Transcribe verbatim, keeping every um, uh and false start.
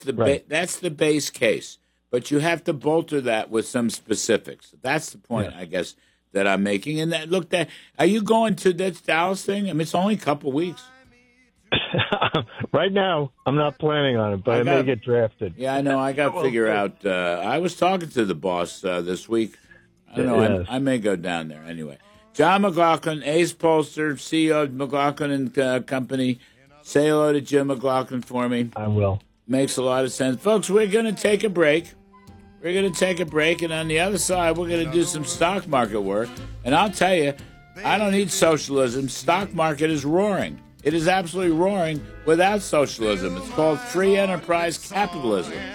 The Right. ba- that's the base case. But you have to bolster that with some specifics. That's the point, Yeah. I guess, that I'm making. And that look, that are you going to that Dallas thing? I mean, it's only a couple weeks. Right now, I'm not planning on it, but I, I may got- get drafted. Yeah, I know. I got to Well, figure good. out. Uh, I was talking to the boss uh, this week. I don't know. Yes. I, I may go down there anyway. John McLaughlin, Ace Polster, C E O of McLaughlin and uh, Company. Say hello to Jim McLaughlin for me. I will. Makes a lot of sense. Folks, we're going to take a break. We're going to take a break, and on the other side, we're going to do some stock market work. And I'll tell you, I don't need socialism. Stock market is roaring. It is absolutely roaring without socialism. It's called free enterprise capitalism.